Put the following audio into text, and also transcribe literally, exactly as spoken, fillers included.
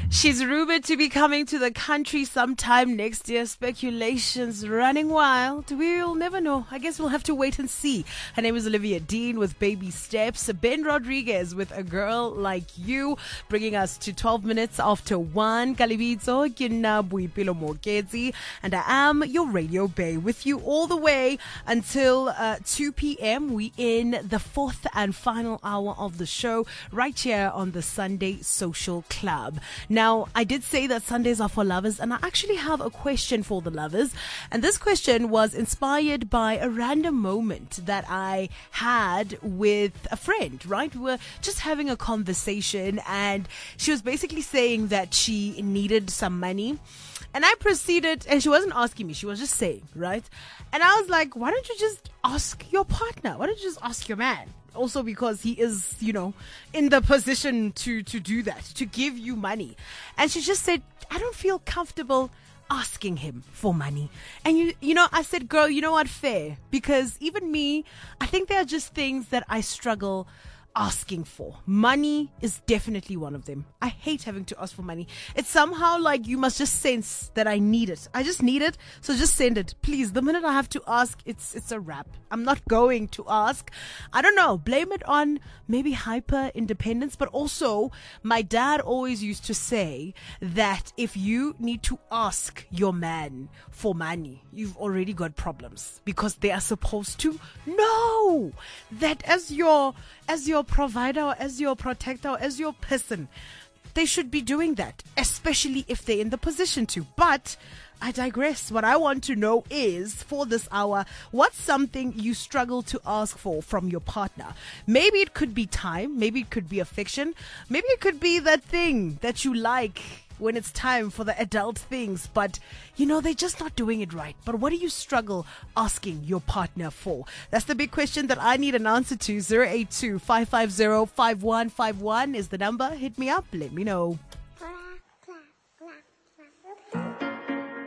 She's rumored to be coming to the country sometime next year. Speculations running wild. We'll never know. I guess we'll have to wait and see. Her name is Olivia Dean with Baby Steps. Ben Rodriguez with A Girl Like You, bringing us to twelve minutes after one. Kalibitso, ke nna Boipelo Moketsi, and I am your Radio Bay with you all the way until uh, two p.m. We in the fourth and final hour of the show right here on the Sunday Social Club. Now, I did say that Sundays are for lovers, and I actually have a question for the lovers. And this question was inspired by a random moment that I had with a friend, right? We were just having a conversation, and she was basically saying that she needed some money. And I proceeded, and she wasn't asking me, she was just saying, right? And I was like, why don't you just ask your partner? Why don't you just ask your man? Also because he is, you know, in the position to, to do that, to give you money. And she just said, I don't feel comfortable asking him for money. And you, you know, I said, girl, you know what, fair. Because even me, I think there are just things that I struggle asking for. Money is definitely one of them. I hate having to ask for money. It's somehow like you must just sense that I need it. I just need it, so just send it. Please, the minute I have to ask, it's it's a wrap. I'm not going to ask. I don't know, blame it on maybe hyper independence, but also my dad always used to say that if you need to ask your man for money, you've already got problems, because they are supposed to know that as your as your provider, or as your protector, or as your person, they should be doing that, especially if they're in the position to. But I digress. What I want to know is, for this hour, what's something you struggle to ask for from your partner? Maybe it could be time. Maybe it could be affection. Maybe it could be that thing that you like when it's time for the adult things, but you know, they're just not doing it right. But what do you struggle asking your partner for? That's the big question that I need an answer to. zero eight two, five five zero, five one five one is the number. Hit me up. Let me know.